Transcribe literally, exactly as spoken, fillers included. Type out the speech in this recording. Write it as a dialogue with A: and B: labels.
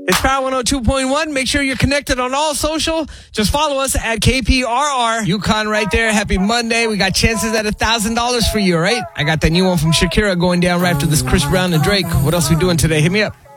A: It's Power one oh two point one. Make sure you're connected on all social. Just follow us at K P R R. Yukon right there. Happy Monday. We got chances at one thousand dollars for you, all right? I got that new one from Shakira going down right after this Chris Brown and Drake. What else we doing today? Hit me up.